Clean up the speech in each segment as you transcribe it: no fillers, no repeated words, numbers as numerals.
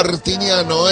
Martiniano,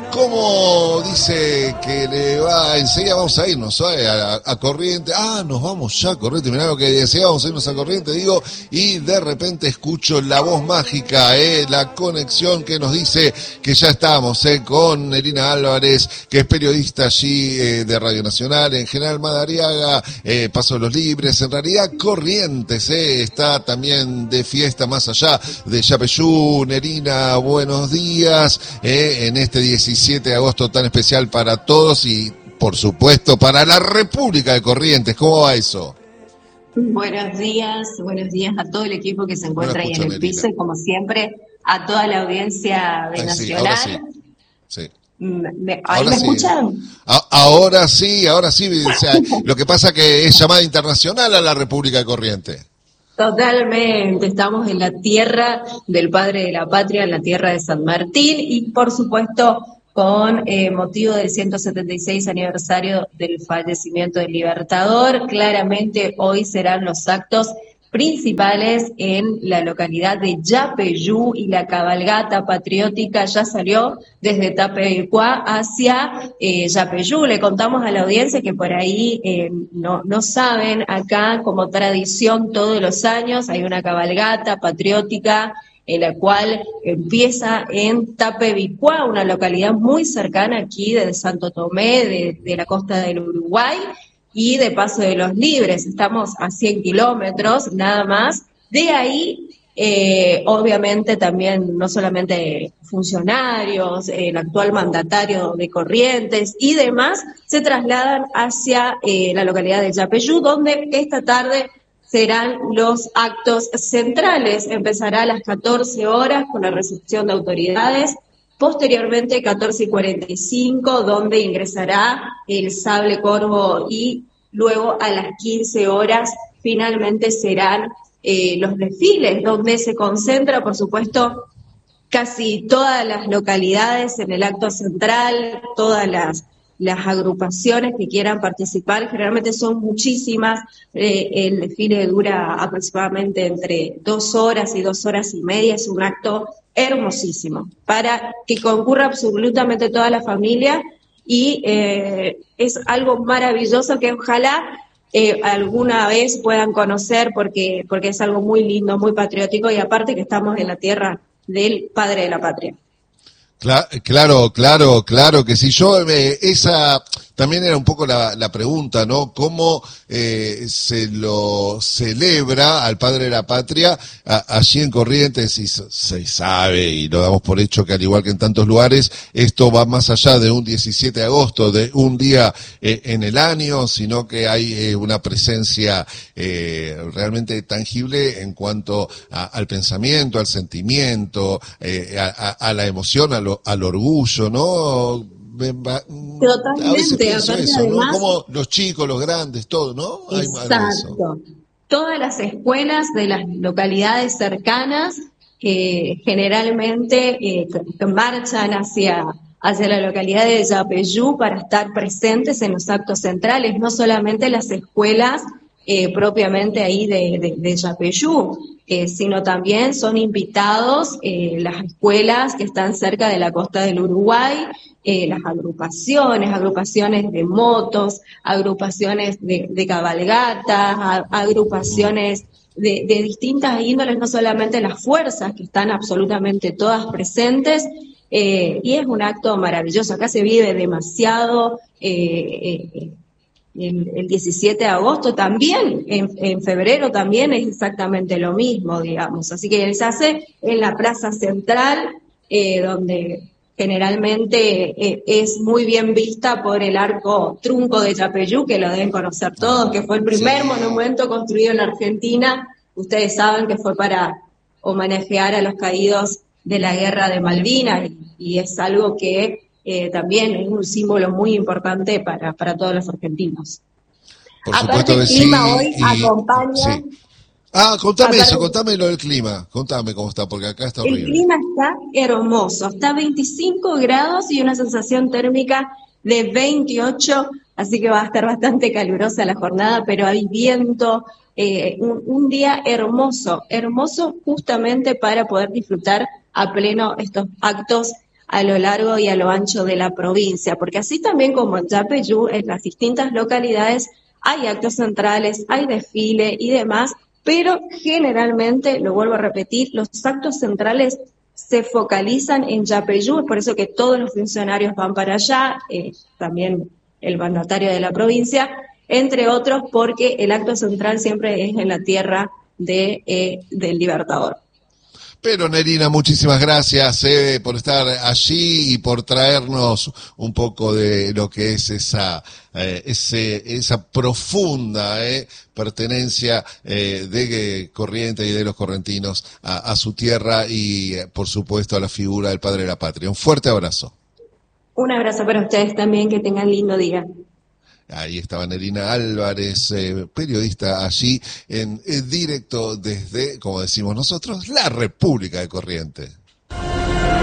¿cómo dice que le va? Enseguida vamos a irnos a Corrientes. Nos vamos ya a Corrientes. Mirá lo que decía, vamos a irnos a Corrientes, digo, y de repente escucho la voz mágica, la conexión que nos dice que ya estamos con Nerina Álvarez, que es periodista allí de Radio Nacional, en General Madariaga, Paso de los Libres, en realidad Corrientes, está también de fiesta más allá de Yapeyú. Nerina, buenos días. En este 17 de agosto tan especial para todos y, por supuesto, para la República de Corrientes. ¿Cómo va eso? Buenos días a todo el equipo que se encuentra ahí en el piso y, como siempre, a toda la audiencia de Nacional. Sí. ¿Ahí me escuchan? Ahora sí. O sea, lo que pasa que es llamada internacional a la República de Corrientes. Totalmente, estamos en la tierra del padre de la patria, en la tierra de San Martín y, por supuesto, con motivo del 176 aniversario del fallecimiento del Libertador. Claramente hoy serán los actos principales en la localidad de Yapeyú y la cabalgata patriótica ya salió desde Tapecuá hacia Yapeyú. Le contamos a la audiencia que por ahí no saben, acá como tradición todos los años hay una cabalgata patriótica en la cual empieza en Tapecuá, una localidad muy cercana aquí de Santo Tomé, de la costa del Uruguay, y de Paso de los Libres. Estamos a 100 kilómetros nada más. De ahí, obviamente también no solamente funcionarios, el actual mandatario de Corrientes y demás, se trasladan hacia la localidad de Yapeyú, donde esta tarde serán los actos centrales. Empezará a las 14 horas con la recepción de autoridades. Posteriormente, 14:45, donde ingresará el sable corvo y luego a las 15 horas finalmente serán los desfiles, donde se concentra, por supuesto, casi todas las localidades en el acto central, todas las agrupaciones que quieran participar. Generalmente son muchísimas. El desfile dura aproximadamente entre 2 horas y 2 horas y media. Es un acto hermosísimo para que concurra absolutamente toda la familia y es algo maravilloso que ojalá alguna vez puedan conocer porque es algo muy lindo, muy patriótico y aparte que estamos en la tierra del padre de la patria. Claro que sí. Esa también era un poco la pregunta, ¿no? ¿Cómo se lo celebra al padre de la patria allí en Corrientes? Y se sabe, y lo damos por hecho, que al igual que en tantos lugares, esto va más allá de un 17 de agosto, de un día en el año, sino que hay una presencia realmente tangible en cuanto al pensamiento, al sentimiento, a la emoción, al orgullo, ¿no? Totalmente, a veces pienso aparte eso, además, ¿no? Como los chicos, los grandes, todo, ¿no? Exacto. Todas las escuelas de las localidades cercanas generalmente marchan hacia la localidad de Yapeyú para estar presentes en los actos centrales, no solamente las escuelas propiamente ahí de Yapeyú, sino también son invitados las escuelas que están cerca de la costa del Uruguay, las agrupaciones de motos, agrupaciones de cabalgatas, agrupaciones de distintas índoles, no solamente las fuerzas, que están absolutamente todas presentes, y es un acto maravilloso. Acá se vive demasiado. El 17 de agosto también, en febrero también es exactamente lo mismo, digamos. Así que se hace en la plaza central, donde generalmente es muy bien vista por el arco trunco de Yapeyú, que lo deben conocer todos, que fue el primer monumento construido en la Argentina. Ustedes saben que fue para homenajear a los caídos de la Guerra de Malvinas, y es algo que también es un símbolo muy importante para todos los argentinos. Por Aparte, supuesto el clima sí, hoy acompaña. Sí. Contame eso, contame lo del clima, contame cómo está, porque acá está horrible. El clima está hermoso, está a 25 grados y una sensación térmica de 28, así que va a estar bastante calurosa la jornada, pero hay viento, un día hermoso justamente para poder disfrutar a pleno estos actos a lo largo y a lo ancho de la provincia, porque así también como en Yapeyú, en las distintas localidades hay actos centrales, hay desfile y demás, pero generalmente, lo vuelvo a repetir, los actos centrales se focalizan en Yapeyú, es por eso que todos los funcionarios van para allá, también el mandatario de la provincia, entre otros, porque el acto central siempre es en la tierra del Libertador. Pero Nerina, muchísimas gracias por estar allí y por traernos un poco de lo que es esa profunda pertenencia de Corrientes y de los correntinos a su tierra y por supuesto a la figura del Padre de la Patria. Un fuerte abrazo. Un abrazo para ustedes también, que tengan lindo día. Ahí estaba Nerina Álvarez, periodista allí en directo desde, como decimos nosotros, la República de Corrientes.